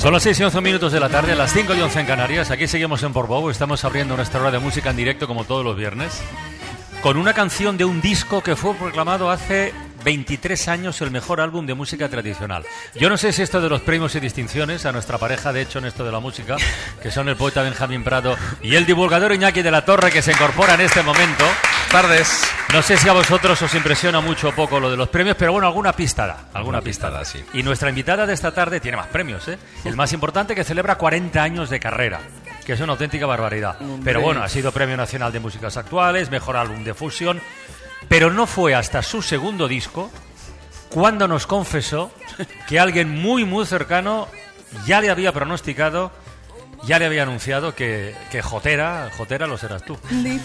Son las 6 y 11 minutos de la tarde, a las 5 y 11 en Canarias. Aquí seguimos en Portbou, estamos abriendo nuestra hora de música en directo como todos los viernes, con una canción de un disco que fue proclamado hace 23 años el mejor álbum de música tradicional. Yo no sé si esto de los premios y distinciones, a nuestra pareja de hecho en esto de la música, que son el poeta Benjamín Prado y el divulgador Iñaki de la Torre, que se incorpora en este momento. Tardes. No sé si a vosotros os impresiona mucho o poco lo de los premios, pero bueno, alguna pista da. Alguna pista da, sí. Y nuestra invitada de esta tarde tiene más premios, ¿eh? El más importante, que celebra 40 años de carrera, que es una auténtica barbaridad. Pero bueno, ha sido Premio Nacional de Músicas Actuales, Mejor Álbum de Fusión, pero no fue hasta su segundo disco cuando nos confesó que alguien muy, muy cercano ya le había pronosticado, ya le había anunciado que Jotera lo serás tú.